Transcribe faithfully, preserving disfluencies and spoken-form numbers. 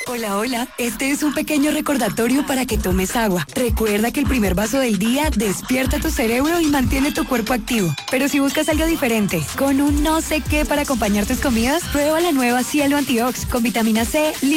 Hola, hola. Este es un pequeño recordatorio para que tomes agua. Recuerda que el primer vaso del día despierta tu cerebro y mantiene tu cuerpo activo. Pero si buscas algo diferente, con un no sé qué para acompañar tus comidas, prueba la nueva Cielo Antiox con vitamina C.